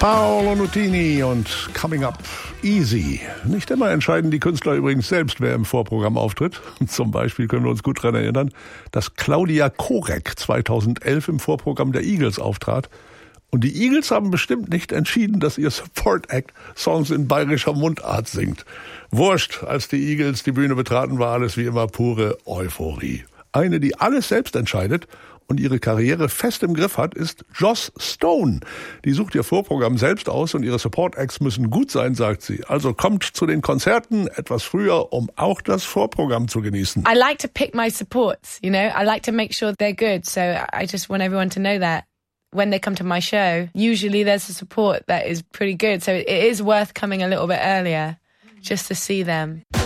Paolo Nutini und Coming Up Easy. Nicht immer entscheiden die Künstler übrigens selbst, wer im Vorprogramm auftritt. Zum Beispiel können wir uns gut daran erinnern, dass Claudia Korek 2011 im Vorprogramm der Eagles auftrat. Und die Eagles haben bestimmt nicht entschieden, dass ihr Support Act Songs in bayerischer Mundart singt. Wurscht, als die Eagles die Bühne betraten, war alles wie immer pure Euphorie. Eine, die alles selbst entscheidet und ihre Karriere fest im Griff hat, ist Joss Stone. Die sucht ihr Vorprogramm selbst aus und ihre Support-Acts müssen gut sein, sagt sie. Also kommt zu den Konzerten etwas früher, um auch das Vorprogramm zu genießen. I like to pick my supports, you know. I like to make sure they're good, so I just want everyone to know that when they come to my show, usually there's a support that is pretty good, so it is worth coming a little bit earlier just to see them.